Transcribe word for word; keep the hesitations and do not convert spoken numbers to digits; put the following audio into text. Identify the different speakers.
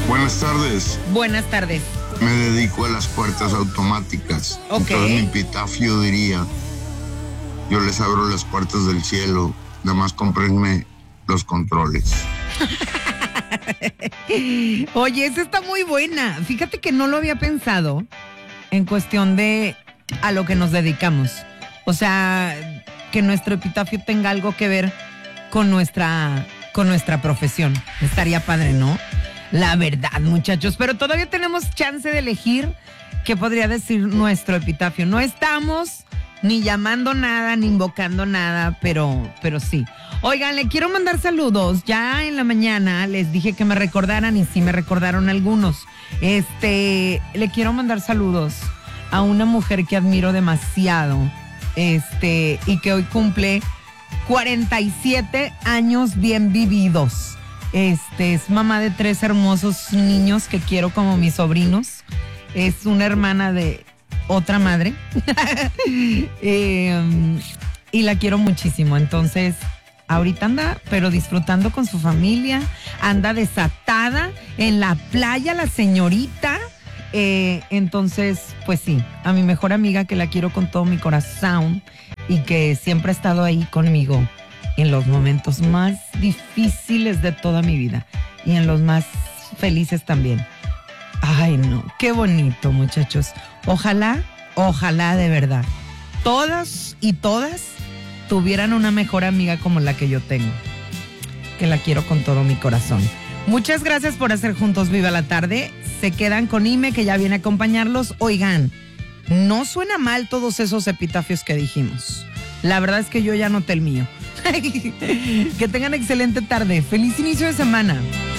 Speaker 1: Buenas tardes.
Speaker 2: Buenas tardes.
Speaker 1: Me dedico a las puertas automáticas.
Speaker 2: Ok.
Speaker 1: Entonces mi epitafio diría: yo les abro las puertas del cielo, nada más cómprenme los controles.
Speaker 2: Oye, esa está muy buena. Fíjate que no lo había pensado en cuestión de a lo que nos dedicamos. O sea, que nuestro epitafio tenga algo que ver con nuestra, con nuestra profesión. Estaría padre, ¿no? La verdad, muchachos. Pero todavía tenemos chance de elegir qué podría decir nuestro epitafio. No estamos ni llamando nada, ni invocando nada, pero, pero sí. Oigan, le quiero mandar saludos. Ya en la mañana les dije que me recordaran y sí me recordaron algunos. Este, le quiero mandar saludos a una mujer que admiro demasiado, este, y que hoy cumple cuarenta y siete años bien vividos. Este, es mamá de tres hermosos niños que quiero como mis sobrinos. Es una hermana de otra madre. eh, y la quiero muchísimo. Entonces, ahorita anda, pero disfrutando con su familia. Anda desatada en la playa la señorita. Eh, entonces, pues sí, a mi mejor amiga que la quiero con todo mi corazón y que siempre ha estado ahí conmigo en los momentos más difíciles de toda mi vida y en los más felices también. Ay, no, qué bonito, muchachos. Ojalá, ojalá de verdad, todas y todas tuvieran una mejor amiga como la que yo tengo, que la quiero con todo mi corazón. Muchas gracias por hacer juntos Viva la Tarde. Se quedan con Ime, que ya viene a acompañarlos. Oigan, no suena mal todos esos epitafios que dijimos. La verdad es que yo ya noté el mío. Que tengan excelente tarde. Feliz inicio de semana.